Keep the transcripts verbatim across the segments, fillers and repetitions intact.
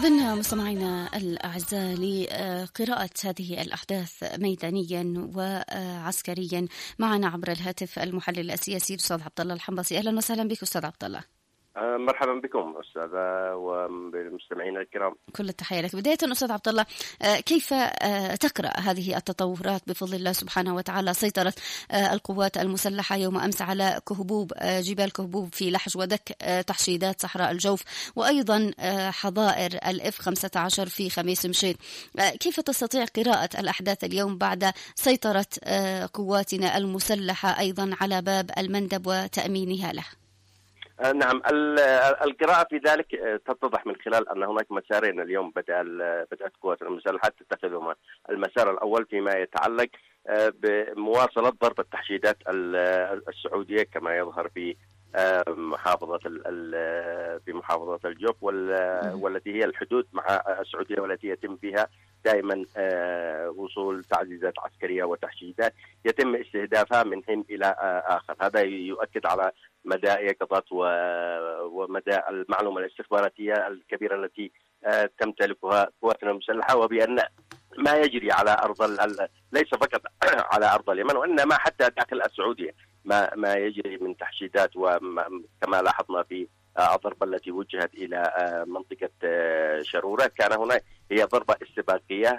إذن مستمعينا الأعزاء لقراءة هذه الأحداث ميدانيا وعسكريا معنا عبر الهاتف المحلل السياسي الأستاذ عبد الله الحنبصي. أهلا وسهلا بك أستاذ عبد الله. مرحبا بكم أستاذة وبالمستمعين الكرام. كل التحية لك. بداية أستاذ عبد الله، كيف تقرأ هذه التطورات بفضل الله سبحانه وتعالى؟ سيطرت القوات المسلحة يوم أمس على كهبوب جبال كهبوب في لحج ودك تحشيدات صحراء الجوف، وأيضا حظائر الإف خمسة عشر في خميس مشيط. كيف تستطيع قراءة الأحداث اليوم بعد سيطرة قواتنا المسلحة أيضا على باب المندب وتأمينها له؟ نعم، القراءة في ذلك تتضح من خلال أن هناك مسارين اليوم بدأ بدأت قوات المسلحة تتخذهما. المسار الأول فيما يتعلق بمواصلة ضرب التحشيدات السعودية كما يظهر في محافظة في محافظة الجوف والتي هي الحدود مع السعودية، والتي يتم فيها دائما وصول تعزيزات عسكرية وتحشيدات يتم استهدافها من حين إلى آخر. هذا يؤكد على مدى يقظة ومدى المعلومة الاستخباراتية الكبيرة التي تمتلكها قواتنا المسلحة، وبأن ما يجري على أرض ليس فقط على أرض اليمن وإنما حتى داخل السعودية ما ما يجري من تحشيدات، وكما لاحظنا في الضربة التي وجهت إلى منطقة شرورة كان هنا هي ضربة استباقية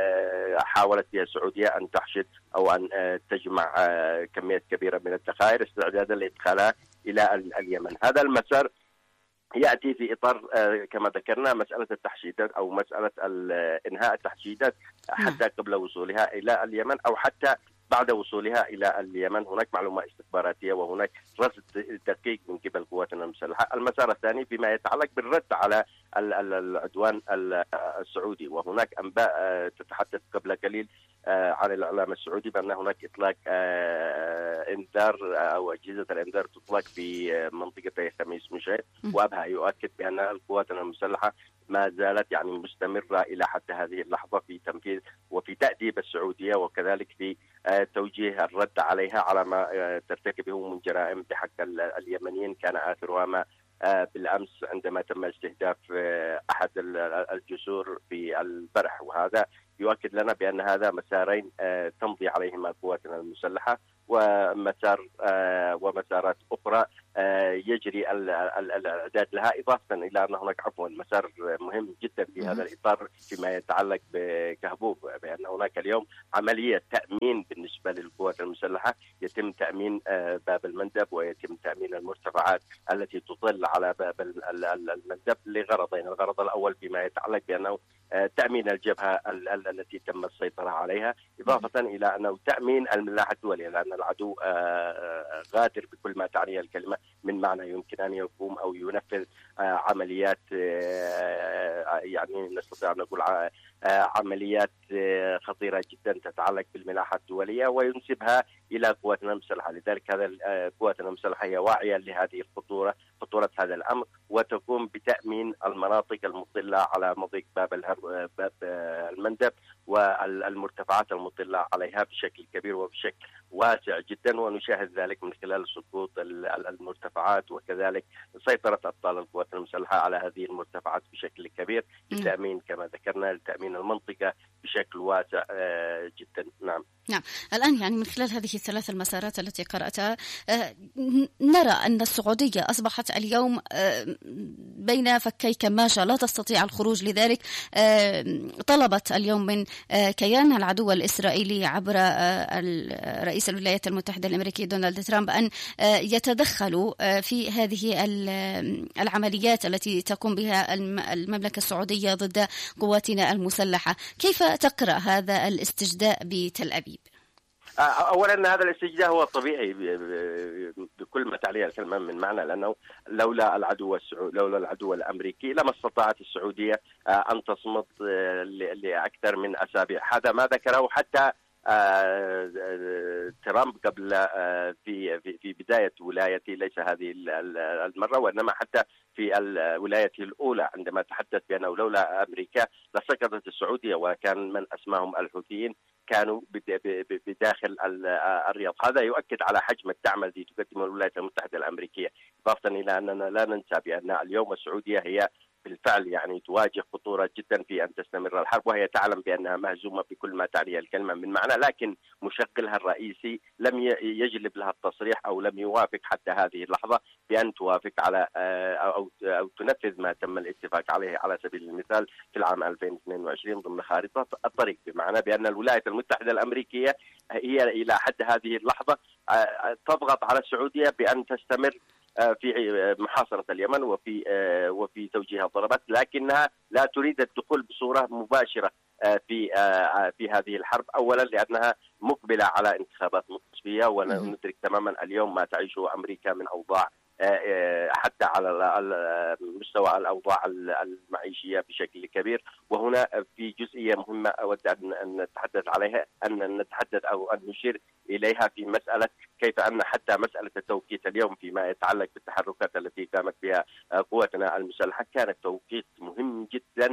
حاولت فيها السعودية أن تحشد أو أن تجمع كمية كبيرة من الذخائر استعدادا لإدخالها إلى اليمن. هذا المسار يأتي في إطار كما ذكرنا مسألة التحشيدات أو مسألة إنهاء التحشيدات حتى قبل وصولها إلى اليمن أو حتى بعد وصولها إلى اليمن. هناك معلومة استخباراتية وهناك رصد دقيق من قبل قواتنا المسلحة. المسار الثاني فيما يتعلق بالرد على العدوان السعودي، وهناك أنباء تتحدث قبل قليل عن الإعلام السعودي بأن هناك إطلاق إنذار أو أجهزة الإنذار تطلق في منطقة خميس مشيط، وأبها يؤكد بأن القوات المسلحة ما زالت يعني مستمرة إلى حتى هذه اللحظة في تنفيذ وفي تأديب السعودية، وكذلك في توجيه الرد عليها على ما ترتكبه من جرائم بحق اليمنيين. كان آخرها ما بالأمس عندما تم استهداف أحد الجسور في البرح، وهذا يؤكد لنا بأن هذا مسارين تمضي عليهما قواتنا المسلحة، ومسار ومسارات أخرى يجري الإعداد لها، إضافة إلى أن هناك عفوا مسار مهم جدا في هذا الإطار فيما يتعلق بكهبوب، بأن هناك اليوم عملية تأمين بالنسبة للقوات المسلحة. يتم تأمين باب المندب ويتم تأمين المرتفعات التي تطل على باب المندب لغرضين. الغرض الأول فيما يتعلق بأنه تأمين الجبهة التي تم السيطرة عليها، إضافة إلى أنه تأمين الملاحة الدولية، لأن العدو غادر بكل ما تعنيه الكلمة من معنى يمكن أن يقوم أو ينفذ عمليات يعني نستطيع أن نقول عمليات خطيرة جدا تتعلق بالملاحة الدولية وينسبها إلى قواتنا المسلحة. لذلك هذا قواتنا المسلحة هي واعية لهذه الخطورة خطورة هذا الأمر، وتقوم بتأمين المناطق المطلة على مضيق باب باب المندب والمرتفعات المطلة عليها بشكل كبير وبشكل واسع جدا، ونشاهد ذلك من خلال سقوط المرتفعات وكذلك سيطرة أبطال القوات المسلحة على هذه المرتفعات بشكل كبير للتأمين كما ذكرنا لتأمين المنطقة بشكل واسع جدا. نعم نعم. الآن يعني من خلال هذه الثلاث المسارات التي قرأتها نرى أن السعودية أصبحت اليوم بين فكي كماشة لا تستطيع الخروج، لذلك طلبت اليوم من كيان العدو الإسرائيلي عبر رئيس الولايات المتحدة الأمريكي دونالد ترامب أن يتدخلوا في هذه العمليات التي تقوم بها المملكة السعودية ضد قواتنا المسلحة. كيف تقرأ هذا الاستجداء بتل أبيب؟ أولا هذا الاستجداء هو طبيعي بكل ما تعنيه الكلمة من معنى، لأنه لولا العدو السعودي لولا العدو الأمريكي لما استطاعت السعودية أن تصمد لأكثر من أسابيع. هذا ما ذكره حتى ترامب قبل في في بداية ولايته، ليس هذه المرة وإنما حتى في الولاية الأولى عندما تحدث بأنه لولا أمريكا لسقطت السعودية، وكان من أسماهم الحوثيين كانوا بداخل الرياض. هذا يؤكد على حجم الدعم الذي تقدمه الولايات المتحدة الأمريكية، إضافة إلى أننا لا ننسى بأن اليوم السعودية هي بالفعل يعني تواجه خطورة جدا في أن تستمر الحرب، وهي تعلم بأنها مهزومة بكل ما تعنيه الكلمة من معنى، لكن مشغلها الرئيسي لم يجلب لها التصريح أو لم يوافق حتى هذه اللحظة بأن توافق على أو أو تنفذ ما تم الاتفاق عليه. على سبيل المثال في العام ألفين واثنين وعشرين ضمن خارطة الطريق، بمعنى بأن الولايات المتحدة الأمريكية هي إلى حد هذه اللحظة تضغط على السعودية بأن تستمر في محاصرة اليمن وفي وفي توجيه الضربات، لكنها لا تريد الدخول بصورة مباشرة في في هذه الحرب، أولا لأنها مقبلة على انتخابات مصرية، وندرك تماما اليوم ما تعيشه أمريكا من أوضاع حتى على مستوى الأوضاع المعيشية بشكل كبير. وهنا في جزئية مهمة أود أن نتحدث عليها، أن نتحدث أو أن نشير إليها في مسألة كيف أن حتى مسألة التوقيت اليوم فيما يتعلق بالتحركات التي قامت بها قواتنا المسلحة كانت توقيت مهم جدا،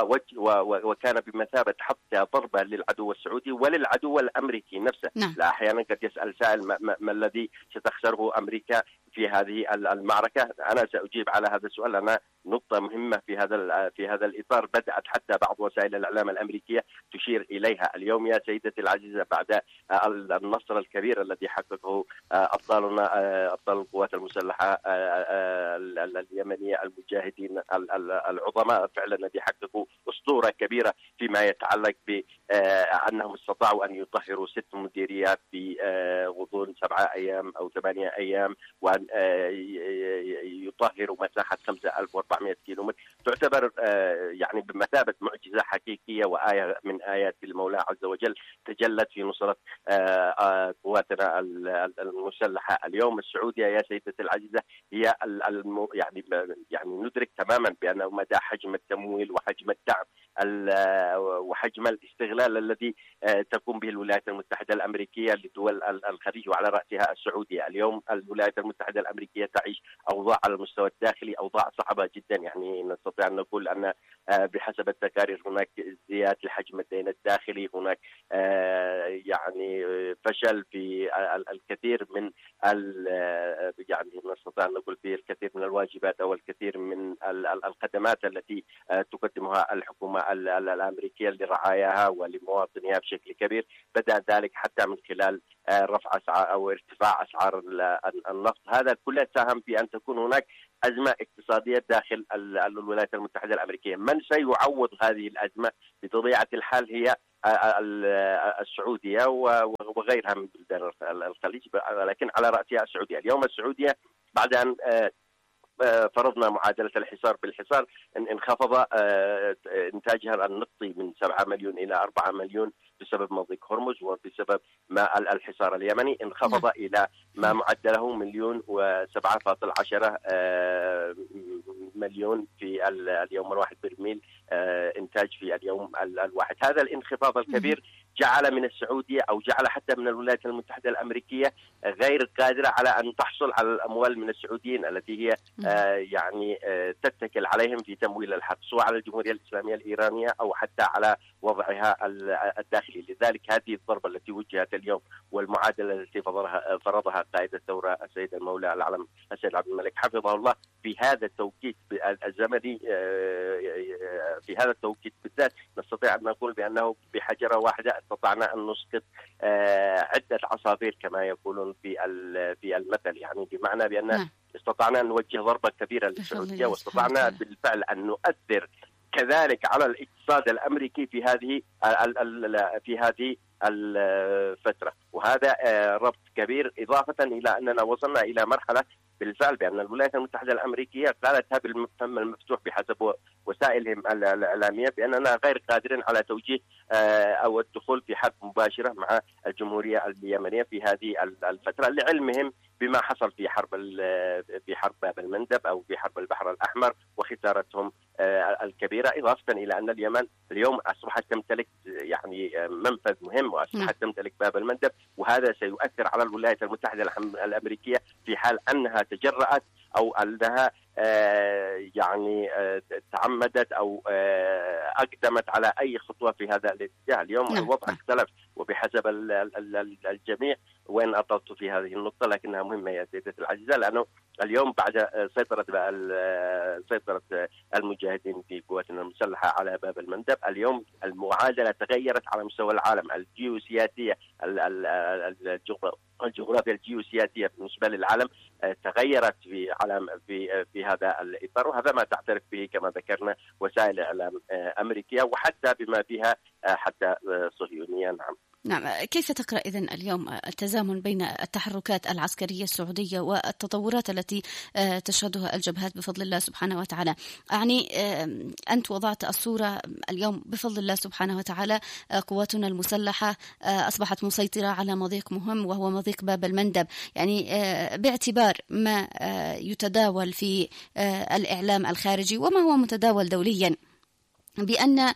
وكان بمثابة حتى ضربة للعدو السعودي وللعدو الأمريكي نفسه. نعم. لا أحيانا قد يسأل سائل ما, ما, ما الذي ستخسره أمريكا في هذه المعركة؟ أنا سأجيب على هذا السؤال. أنا نقطة مهمة في هذا في هذا الإطار بدأت حتى بعض وسائل الإعلام الأمريكية تشير إليها اليوم يا سيدتي العزيزة، بعد النصر الكبير الذي حققه أبطالنا أبطال القوات المسلحة اليمنية المجاهدين العظماء، فعلا الذي حققوا أسطورة كبيرة فيما يتعلق بأنهم استطاعوا أن يطهروا ست مديريات في غضون سبعة أيام أو ثمانية أيام، وأن يطهروا مساحة خمسة آلاف وأربعمائة كيلومتر، تعتبر يعني بمثابة معجزة حقيقية وآية من آيات المولى عز وجل تجلت في نصرة قواتنا المسلحة. اليوم السعودية يا سيدتي العزيزة هي الم... يعني يعني ندرك تماما بأنه مدى حجم التمويل وحجم الدعم وحجم الاستغلال الذي تقوم به الولايات المتحدة الأمريكية لدول الخليج وعلى رأسها السعودية. اليوم الولايات المتحدة الأمريكية تعيش أوضاع على المستوى الداخلي أوضاع صعبة جدا، يعني نستطيع أن نقول أن بحسب التقارير هناك ازدياد لحجم الدين الداخلي، هناك يعني فشل في الكثير من يعني نستطيع أن نقول في الكثير من الواجبات أو الكثير من الخدمات التي تقدمها الحكومة الأمريكية لرعاياها ولمواطنيها بشكل كبير. بدأ ذلك حتى من خلال رفع أسعار أو ارتفاع أسعار النفط، هذا كله ساهم في أن تكون هناك أزمة اقتصادية داخل الولايات المتحدة الأمريكية. من سيعوض هذه الأزمة بطبيعة الحال هي السعودية وغيرها من بلدان الخليج، لكن على رأسها السعودية. اليوم السعودية بعد أن فرضنا معادلة الحصار بالحصار انخفض إنتاجها النفطي من سبعة مليون إلى أربعة مليون بسبب مضيق هرمز وبسبب ما الحصار اليمني، انخفض م. إلى ما معدله مليون وسبعة فاصل عشرة مليون في اليوم الواحد برميل إنتاج في اليوم الواحد. هذا الانخفاض الكبير جعل من السعودية أو جعل حتى من الولايات المتحدة الأمريكية غير قادرة على أن تحصل على الأموال من السعوديين التي هي آه يعني آه تتكل عليهم في تمويل الحرب، سواء على الجمهورية الإسلامية الإيرانية أو حتى على وضعها الداخلي. لذلك هذه الضربة التي وجهت اليوم والمعادلة التي فرضها, فرضها قائد الثورة السيد المولى العلم السيد عبد الملك حفظه الله في هذا التوقيت الزمني، آه في هذا التوقيت بالذات نستطيع أن نقول بأنه بحجرة واحدة استطعنا أن نسقط عدة عصافير كما يقولون في في المثل، يعني بمعنى بأن استطعنا أن نوجه ضربة كبيرة للسعودية واستطعنا بالفعل أن نؤثر كذلك على الاقتصاد الأمريكي في هذه في هذه الفترة، وهذا ربط كبير، إضافة إلى أننا وصلنا إلى مرحلة بالفعل بأن الولايات المتحدة الأمريكية قالتها بالفم المفتوح بحسب وسائلهم الإعلامية بأننا غير قادرين على توجيه أو الدخول في حرب مباشرة مع الجمهورية اليمنية في هذه الفترة، لعلمهم بما حصل في حرب في حرب باب المندب أو في حرب البحر الأحمر وخسارتهم الكبيرة، إضافة إلى أن اليمن اليوم أصبحت تمتلك يعني منفذ مهم وأصبحت تمتلك باب المندب، وهذا سيؤثر على الولايات المتحدة الأمريكية في حال أنها تجرأت أو أنها يعني تعمدت أو أقدمت على أي خطوة في هذا الاتجاه. اليوم الوضع اختلف، وبحسب الجميع. وين أطلت في هذه النقطة لكنها مهمة يا سيدتي العزيزة، لأنه اليوم بعد سيطرة سيطرة المجاهدين في قواتنا المسلحة على باب المندب، اليوم المعادلة تغيرت على مستوى العالم. الجيوسياسية الجغرافيا الجيوسياسية بالنسبة للعالم تغيرت في عالم في في هذا الإطار، وهذا ما تعترف به كما ذكرنا وسائل الإعلام أمريكية وحتى بما فيها حتى صهيونية. نعم. نعم، كيف تقرأ إذن اليوم التزامن بين التحركات العسكرية السعودية والتطورات التي تشهدها الجبهات بفضل الله سبحانه وتعالى؟ يعني أنت وضعت الصورة اليوم بفضل الله سبحانه وتعالى قواتنا المسلحة أصبحت مسيطرة على مضيق مهم وهو مضيق باب المندب. يعني باعتبار ما يتداول في الإعلام الخارجي وما هو متداول دوليا بأن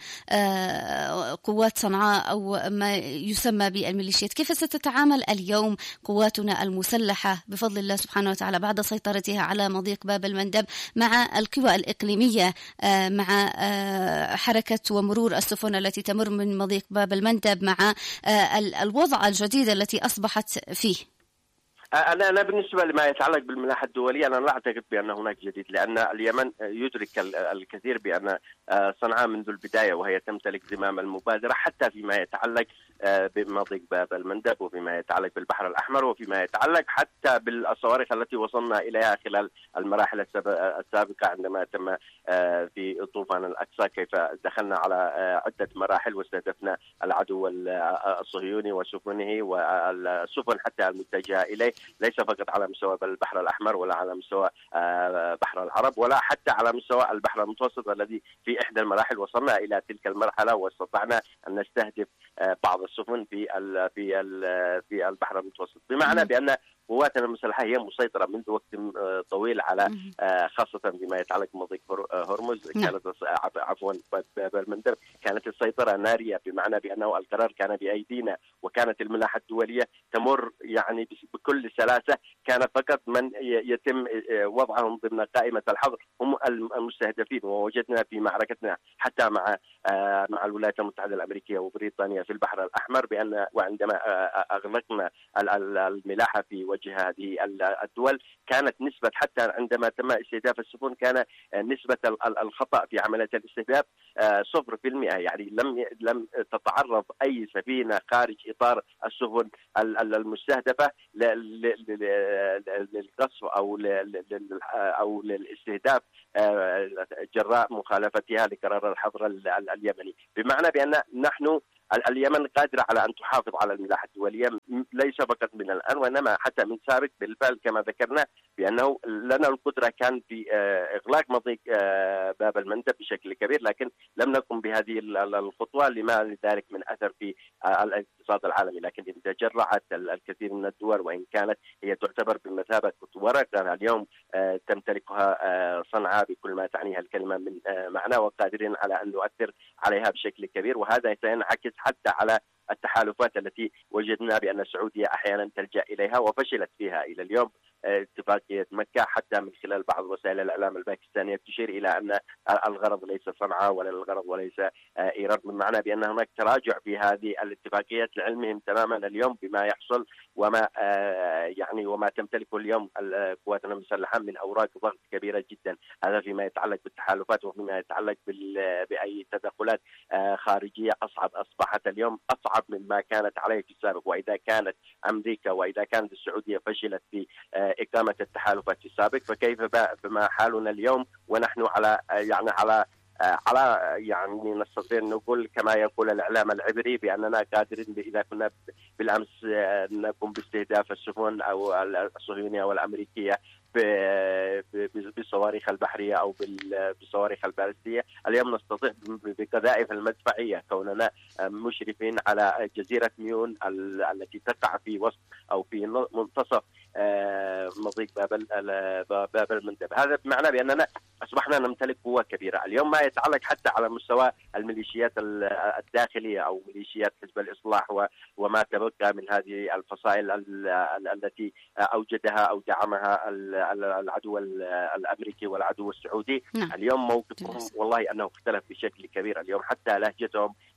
قوات صنعاء أو ما يسمى بالميليشيات، كيف ستتعامل اليوم قواتنا المسلحة بفضل الله سبحانه وتعالى بعد سيطرتها على مضيق باب المندب مع القوى الإقليمية، مع حركة ومرور السفن التي تمر من مضيق باب المندب، مع الوضع الجديد التي أصبحت فيه؟ أنا أنا بالنسبة لما يتعلق بالملاحة الدولية أنا لا أعتقد بأن هناك جديد، لأن اليمن يدرك الكثير بأن صنعاء منذ البداية وهي تمتلك زمام المبادرة، حتى فيما يتعلق بمضيق باب المندب وفيما يتعلق بالبحر الأحمر وفيما يتعلق حتى بالصواريخ التي وصلنا إليها خلال المراحل السابقة عندما تم في طوفان الأقصى، كيف دخلنا على عدة مراحل واستهدفنا العدو الصهيوني وسفنه والسفن حتى المتجهة إليه، ليس فقط على مستوى البحر الأحمر ولا على مستوى بحر العرب ولا حتى على مستوى البحر المتوسط الذي في إحدى المراحل وصلنا إلى تلك المرحلة واستطعنا أن نستهدف بعض السفن في في في البحر المتوسط، بمعنى بأن قواتنا المسلحة هي مسيطرة منذ وقت طويل على خاصة فيما يتعلق بمضيق هرمز. كانت عفوا باب المندب كانت السيطرة نارية، بمعنى بأنه القرار كان بأيدينا وكانت الملاحة الدولية تمر يعني بكل سلاسة. كان فقط من يتم وضعهم ضمن قائمة الحظر هم المستهدفين، ووجدنا في معركتنا حتى مع مع الولايات المتحدة الأمريكية وبريطانيا في البحر الأحمر بأن وعندما أغلقنا الملاحة في وجه هذه الدول كانت نسبة حتى عندما تم استهداف السفن كان نسبة الخطأ في عملية الاستهداف صفر في المئة، يعني لم لم تتعرض أي سفينة خارج إطار السفن المستهدفة للقصف أو أو للاستهداف جراء مخالفتها لقرار الحظر اليمني، بمعنى بأن نحن اليمن قادرة على أن تحافظ على الملاحة الدولية ليس فقط من الآن وإنما حتى من سابق. بالفعل كما ذكرنا بأنه لنا القدرة كان في إغلاق مضيق باب المندب بشكل كبير، لكن لم نقم بهذه الخطوة لما لذلك من أثر في الاقتصاد العالمي. لكن إذا جرعت الكثير من الدول وإن كانت هي تعتبر بمثابة ورقة اليوم تمتلكها صنعاء بكل ما تعنيها الكلمة من معنى، وقادرين على أن نؤثر عليها بشكل كبير، وهذا سينعكس حتى على التحالفات التي وجدنا بأن السعودية أحيانا تلجأ إليها وفشلت فيها إلى اليوم. اتفاقية مكة حتى من خلال بعض وسائل الإعلام الباكستانية تشير إلى أن الغرض ليس صنعاء ولا الغرض وليس إيران، من معنى بأن هناك تراجع في هذه الاتفاقيات لعلمهم تماما اليوم بما يحصل وما يعني وما تمتلكه اليوم قواتنا المسلحة من أوراق ضغط كبيرة جدا. هذا فيما يتعلق بالتحالفات وفيما يتعلق بأي تدخلات خارجية أصعب، أصبحت اليوم أصعب مما كانت عليه في السابق. وإذا كانت أمريكا وإذا كانت السعودية فشلت في إقامة التحالفات في السابق، فكيف بما حالنا اليوم ونحن على يعني على على يعني نستطيع نقول كما يقول الإعلام العبري بأننا قادرين إذا كنا بالأمس نقوم باستهداف السفن أو الصهيونية والأمريكية بالصواريخ البحرية أو بالصواريخ البالستية، اليوم نستطيع بقذائف المدفعية كوننا مشرفين على جزيرة ميون التي تقع في وسط أو في منتصف مضيق باب المندب. هذا بمعنى بأننا أصبحنا نمتلك قوة كبيرة. اليوم ما يتعلق حتى على مستوى الميليشيات الداخلية أو ميليشيات حزب الإصلاح وما تبقى من هذه الفصائل التي أوجدها أو دعمها العدو الأمريكي والعدو السعودي. نعم. اليوم موقفهم والله أنه اختلف بشكل كبير. اليوم حتى لهجتهم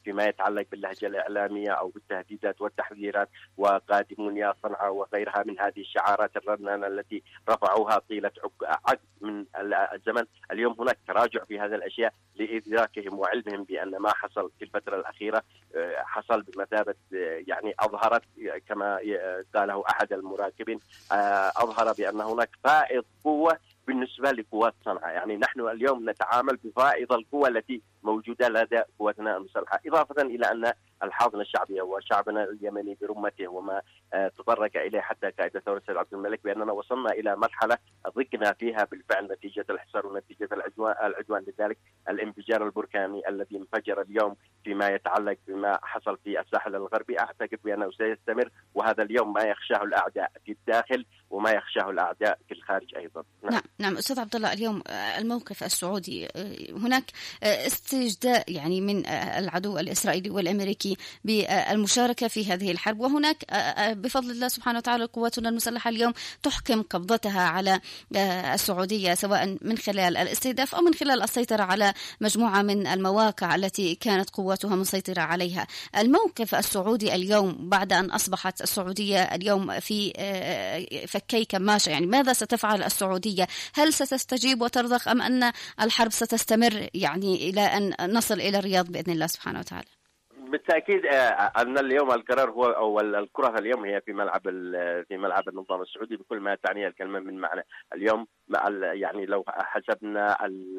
فيما يتعلق باللهجة الإعلامية أو بالتهديدات والتحذيرات، وقادمون يا صنعاء وغيرها من هذه الشعارات الرنانة التي رفعوها طيلة عقد من الزمن. اليوم هناك تراجع في هذه الأشياء لإدراكهم وعلمهم بأن ما حصل في الفترة الأخيرة حصل بمثابة يعني أظهرت كما قاله أحد المراقبين، أظهر بأن هناك فائض قوة بالنسبة لقوات صنعاء. يعني نحن اليوم نتعامل بفائض القوة التي موجودة لدى قواتنا المسلحة، إضافة إلى أن الحاضنة الشعبية وشعبنا اليمني برمته وما تطرق إليه حتى قائد ثورة السيد عبد الملك بأننا وصلنا إلى مرحلة ضقنا فيها بالفعل نتيجة الحصار ونتيجة العدوان, العدوان لذلك الانفجار البركاني الذي انفجر اليوم فيما يتعلق بما حصل في الساحل الغربي، أعتقد بأنه سيستمر، وهذا اليوم ما يخشاه الأعداء في الداخل وما يخشاه الأعداء في الخارج أيضا. نعم نعم, نعم. أستاذ عبد الله، اليوم الموقف السعودي هناك استجداء يعني من العدو الإسرائيلي والأمريكي بالمشاركة في هذه الحرب، وهناك بفضل الله سبحانه وتعالى قواتنا المسلحة اليوم تحكم قبضتها على السعودية، سواء من خلال الاستهداف أو من خلال السيطرة على مجموعة من المواقع التي كانت قواتها مسيطرة عليها. الموقف السعودي اليوم بعد أن أصبحت السعودية اليوم في فكي كماشة، يعني ماذا ستفعل السعودية؟ هل ستستجيب وترضخ أم أن الحرب ستستمر يعني إلى أن نصل إلى الرياض بإذن الله سبحانه وتعالى؟ بالتأكيد أن اليوم القرار هو أو الكرة اليوم هي في ملعب في ملعب النظام السعودي بكل ما تعنيه الكلمة من معنى. اليوم يعني لو حسبنا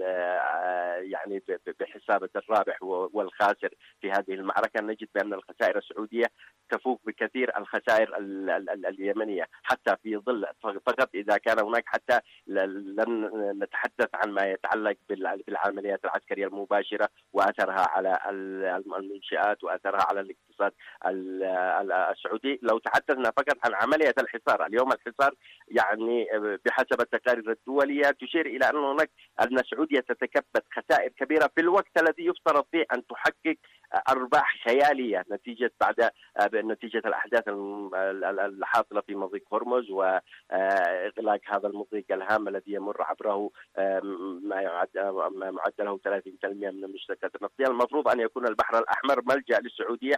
يعني بحسابة الرابح والخاسر في هذه المعركة نجد بأن الخسائر السعودية تفوق بكثير الخسائر اليمنية، حتى في ظل فقط إذا كان هناك حتى لن نتحدث عن ما يتعلق بالعمليات العسكرية المباشرة وأثرها على المنشآت وأثرها على الاقتصاد السعودي. لو تحدثنا فقط عن عملية الحصار، اليوم الحصار يعني بحسب التقارير الدولية تشير إلى أن هناك أن السعودية تتكبد خسائر كبيرة في الوقت الذي يفترض فيه أن تحقق أرباح خيالية نتيجة بعد نتيجة الأحداث الحاصلة في مضيق هرمز وإغلاق هذا المضيق الهام الذي يمر عبره ما يعد ما معدله ثلاثين بالمئة من المشتقات النفطية. المفروض أن يكون البحر الأحمر ملجأ للسعودية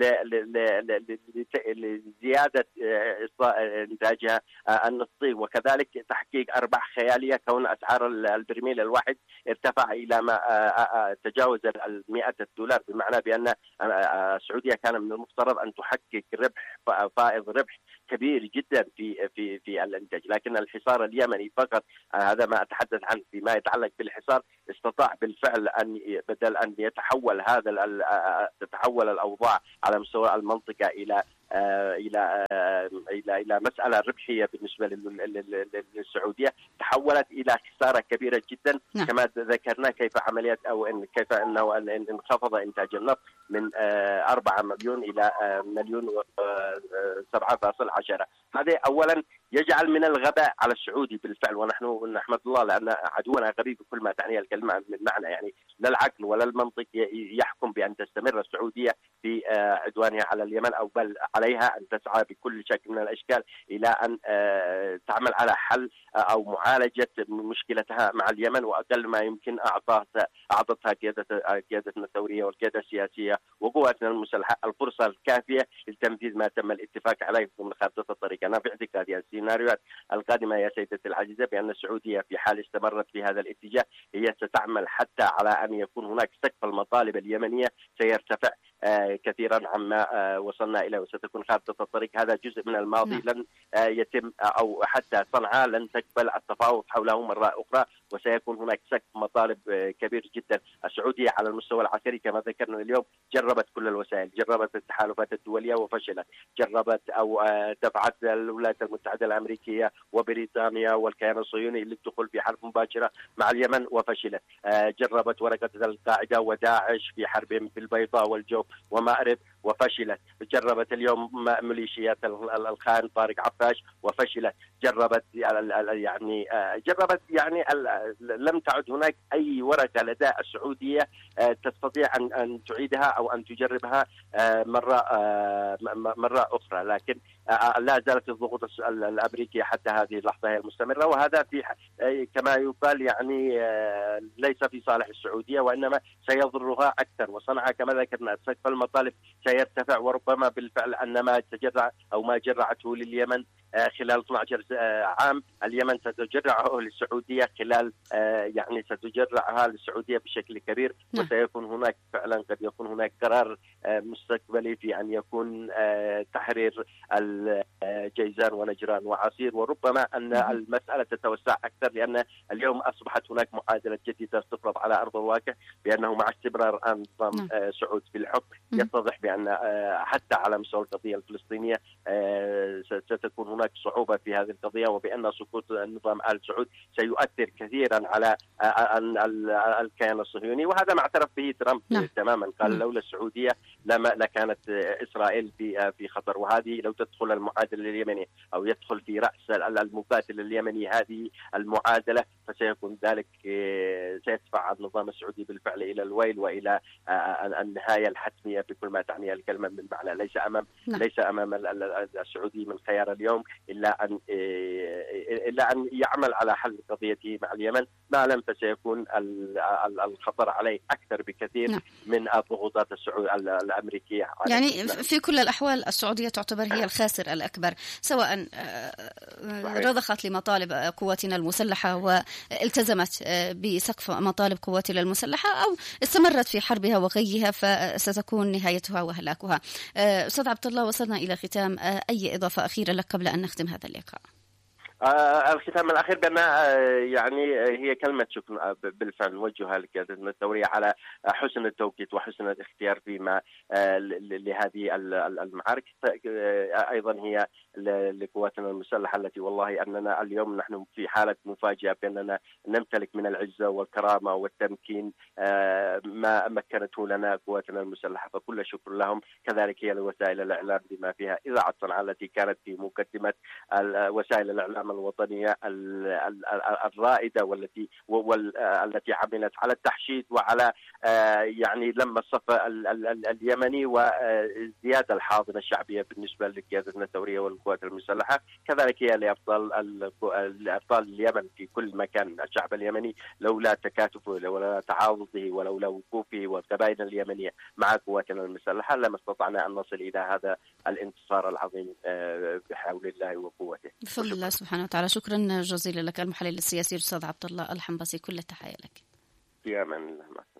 لزيادة إنتاجها النفطي وكذلك تحقيق أرباح خيالية، كون أسعار البرميل الواحد ارتفع إلى ما تجاوز المئة دولار، بمعنى بأن السعودية كان من المفترض أن تحقق ربح فائض ربح كبير جدا في في في الانتاج، لكن الحصار اليمني فقط هذا ما اتحدث عنه فيما يتعلق بالحصار استطاع بالفعل ان بدل ان يتحول هذا تتحول الاوضاع على مستوى المنطقه الى الى الى الى مساله ربحيه بالنسبه للسعوديه، تحولت الى خساره كبيره جدا. نعم. كما ذكرنا كيف عمليات او إن كيف انه انخفض انتاج النفط من أربعة مليون الى مليون سبعة فاصلة عشرة. هذا اولا يجعل من الغباء على السعودي بالفعل، ونحن نحمد الله لان عدونا غبي بكل ما تعنيه الكلمه من معنى، يعني لا العقل ولا المنطق يحكم بان تستمر السعوديه في عدوانها على اليمن، او بل عليها ان تسعى بكل شكل من الاشكال الى ان تعمل على حل او معالجه مشكلتها مع اليمن، واقل ما يمكن اعطتها اعطتها قيادتنا الثوريه والقياده السياسيه وقواتنا المسلحه الفرصه الكافيه لتنفيذ ما تم الاتفاق عليه ضمن خارطه الطريق. انا في اعتقادي السيناريوهات القادمه يا سيدتي العزيزه بان السعوديه في حال استمرت في هذا الاتجاه هي ستعمل حتى على ان يكون هناك سقف المطالب اليمنيه سيرتفع آه كثيرا عما آه وصلنا اليه، وستكون خارطه الطريق هذا جزء من الماضي. م. لن آه يتم آه او حتى صنعاء لن تقبل التفاوض حوله مره اخرى، وسيكون هناك سقف مطالب آه كبير جدا. السعوديه على المستوى العسكري كما ذكرنا اليوم جربت كل الوسائل، جربت التحالفات الدوليه وفشلت، جربت او آه دفعت الولايات المتحده الامريكيه وبريطانيا والكيان الصهيوني للدخول في حرب مباشره مع اليمن وفشلت، آه جربت ورقه القاعده وداعش في حربهم في البيضاء والجوف ومأرب وفشلت، جربت اليوم ميليشيات الخان طارق عفاش وفشلت، جربت يعني جربت يعني لم تعد هناك أي ورقة لدى السعودية تستطيع أن أن تعيدها أو أن تجربها مرة مرة أخرى، لكن لا زالت الضغوط الأمريكية حتى هذه اللحظة هي المستمرة، وهذا في كما يقال يعني ليس في صالح السعودية وإنما سيضرها أكثر. وصنعاء كما ذكرنا سقف المطالب سيرتفع، وربما بالفعل أن ما تجرع أو ما جرعته لليمن خلال اثني عشر عام اليمن ستجرعه للسعودية خلال يعني ستجرعها للسعودية بشكل كبير، وسيكون هناك فعلا قد يكون هناك قرار مستقبلي في أن يكون تحرير الجيزان ونجران وعسير، وربما أن المسألة تتوسع أكثر، لأن اليوم أصبحت هناك معادلة جديدة تفرض على أرض الواقع بأنه مع استمرار نظام سعود في الحكم يتضح بأن حتى على مستوى القضية الفلسطينية ستكون هناك صعوبة في هذه القضية، وبأن سقوط النظام آل سعود سيؤثر كثيرا على الكيان الصهيوني، وهذا ما اعترف به ترامب تماما. قال لولا السعودية لما لكانت إسرائيل في في خطر، وهذه لو تدخل المعادلة اليمنية أو يدخل في رأس المقاتل اليمني هذه المعادلة فسيكون ذلك سيدفع النظام السعودي بالفعل إلى الويل وإلى النهاية الحتمية بكل ما تعنيه الكلمة من معنى. ليس أمام ليس أمام السعودي من خيار اليوم إلا أن إلا أن يعمل على حل قضيته مع اليمن، ما لم فسيكون الخطر عليه أكثر بكثير نعم. من الضغوطات الأمريكية. يعني في كل الأحوال السعودية تعتبر هي الخاسر الأكبر، سواء رضخت لمطالب قواتنا المسلحة والتزمت بسقف مطالب قواتنا المسلحة أو استمرت في حربها وغيها، فستكون نهايتها وهلاكها. أستاذ عبد الله، وصلنا إلى ختام، أي إضافة أخيرة لك قبل أن نختم هذا اللقاء؟ آه الختام الأخير بأن آه يعني هي كلمة شكر بالفعل نوجهها لقيادتنا الثورية على حسن التوقيت وحسن الاختيار فيما آه لهذه المعارك. آه أيضا هي لقواتنا المسلحة التي والله أننا اليوم نحن في حالة مفاجئة بأننا نمتلك من العزة والكرامة والتمكين آه ما مكنته لنا قواتنا المسلحة، فكل شكر لهم. كذلك هي لوسائل الإعلام بما فيها إذاعة صنعاء التي كانت في مقدمة وسائل الإعلام الوطنية الرائدة والتي والتي عملت على التحشيد وعلى يعني لما الصف اليمني وزيادة الحاضنة الشعبية بالنسبة لقيادتنا الثورية والقوات المسلحة. كذلك هي لأبطال الأبطال اليمن في كل مكان. الشعب اليمني لولا تكاتفه ولولا تعاضده ولولا وقوفه والقبائل اليمنية مع قواتنا المسلحة لما استطعنا أن نصل إلى هذا الانتصار العظيم بحول الله وقوته. بفضل الله سبحانه وتعالى. شكرا جزيلا لك المحلل السياسي الأستاذ عبد الله الحنبسي، كل التحية لك. في أمان الله.